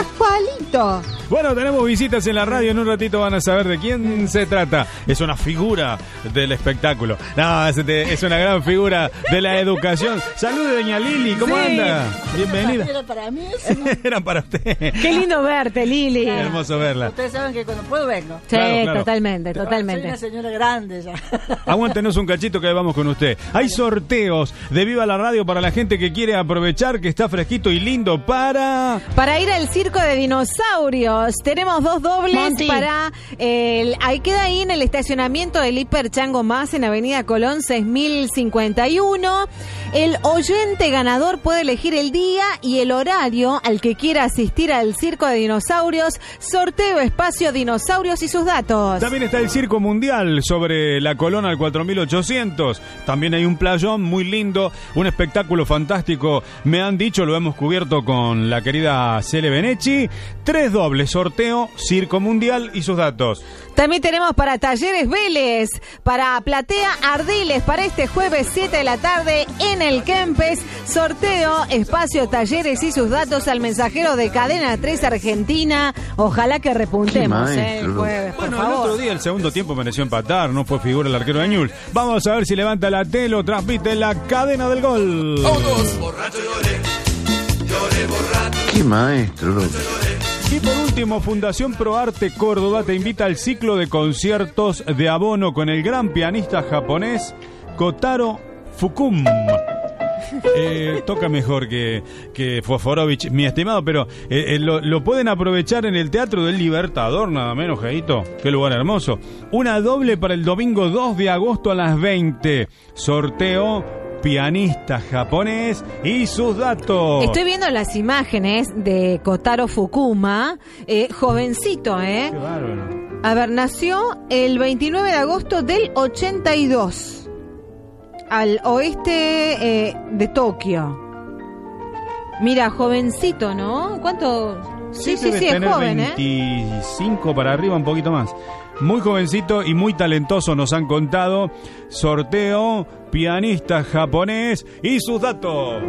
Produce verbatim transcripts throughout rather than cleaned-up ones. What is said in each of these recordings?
Pascualito. Bueno, tenemos visitas en la radio. En un ratito van a saber de quién se trata. Es una figura del espectáculo. No, es, de, es una gran figura de la educación. Salude, doña Lili. ¿Cómo sí. anda? Bienvenida. Era para mí eso. Era para usted. Qué lindo verte, Lili. Qué hermoso verla. Ustedes saben que cuando puedo vengo. Sí, claro, claro. totalmente, totalmente. Soy una señora grande ya. Aguántenos un cachito que vamos con usted. Hay sorteos de Viva la Radio para la gente que quiere aprovechar que está fresquito y lindo para... Para ir al circo de dinosaurios. Tenemos dos dobles Monty. para... El, ahí queda ahí en el estacionamiento del Hiper Chango Más en Avenida Colón seis mil cincuenta y uno. El oyente ganador puede elegir el día y el horario al que quiera asistir al circo de dinosaurios. Sorteo espacio dinosaurios y sus datos. También está el Circo Mundial sobre la Colón al cuatro mil ochocientos. También hay un playón muy lindo, un espectáculo fantástico. Me han dicho, lo hemos cubierto con la querida Cele Benechi. Tres dobles, sorteo, Circo Mundial y sus datos. También tenemos para Talleres Vélez, para Platea Ardiles, para este jueves siete de la tarde en el Kempes. Sorteo, espacio, talleres y sus datos al mensajero de Cadena tres Argentina. Ojalá que repuntemos eh, el jueves, por bueno, favor. El otro día, el segundo tiempo, mereció empatar. No fue figura el arquero de Newell's. Vamos a ver si levanta la T, lo transmite la Cadena del Gol. Todos borracho lloré, lloré borracho. Qué maestro, loco. Y por último, Fundación ProArte Córdoba te invita al ciclo de conciertos de abono con el gran pianista japonés Kotaro Fukuma. Eh, toca mejor que, que Fosforovich, mi estimado, pero eh, eh, lo, lo pueden aprovechar en el Teatro del Libertador, nada menos, Jaito. Qué lugar hermoso. Una doble para el domingo dos de agosto a las veinte. Sorteo pianista japonés y sus datos. Estoy viendo las imágenes de Kotaro Fukuma, eh, jovencito, ¿eh? Qué bárbaro. A ver, nació el veintinueve de agosto del ochenta y dos, al oeste eh, de Tokio. Mira, jovencito, ¿no? ¿Cuánto? Sí, sí, sí, sí, es joven, ¿eh? veinticinco para arriba, un poquito más. Muy jovencito y muy talentoso, nos han contado. Sorteo, pianista japonés y sus datos.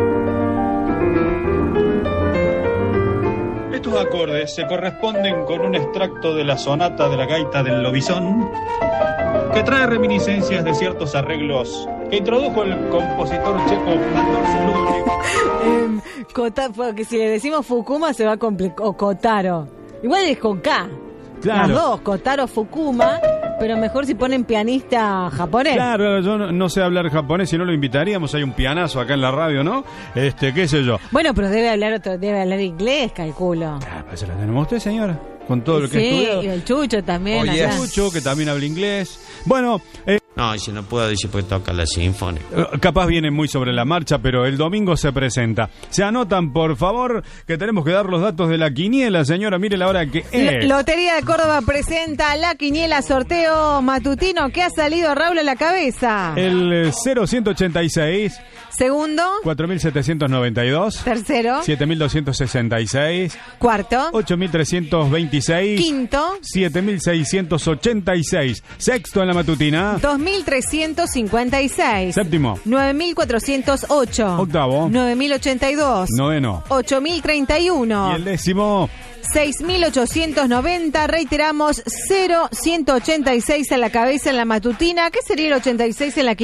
Estos acordes se corresponden con un extracto de la sonata de la gaita del lobizón, que trae reminiscencias de ciertos arreglos que introdujo el compositor checo Mandors Ludwig. eh, Kota, porque si le decimos Fukuma se va a complicar. O Kotaro. Igual es con K. Claro. Las dos, Kotaro Fukuma, pero mejor si ponen pianista japonés. Claro, yo no, no sé hablar japonés, si no lo invitaríamos. Hay un pianazo acá en la radio, ¿no? Este, qué sé yo. Bueno, pero debe hablar otro, debe hablar inglés, calculo. Ah, pues la tenemos usted, señora, con todo lo que sí, ha estudiado. Y el Chucho también. Oye, el Chucho, que también habla inglés. Bueno, eh, No, y si no puedo, dice, pues toca la sinfónica. capaz viene muy sobre la marcha, pero el domingo se presenta. Se anotan, por favor, que tenemos que dar los datos de la quiniela, señora. Mire la hora que es. Lotería de Córdoba presenta la quiniela sorteo matutino que ha salido Raúl a la cabeza. El cero ciento ochenta y seis. Segundo. cuatro mil setecientos noventa y dos. Tercero. siete mil doscientos sesenta y seis. Cuarto. ocho mil trescientos veintiséis. Quinto. siete mil seiscientos ochenta y seis. Sexto en la matutina. dos mil trescientos cincuenta y seis. Séptimo. nueve mil cuatrocientos ocho. Octavo. nueve mil ochenta y dos. Noveno. ocho mil treinta y uno. Y el décimo. seis mil ochocientos noventa, reiteramos, cero ciento ochenta y seis a la cabeza en la matutina. ¿Qué sería el ochenta y seis en la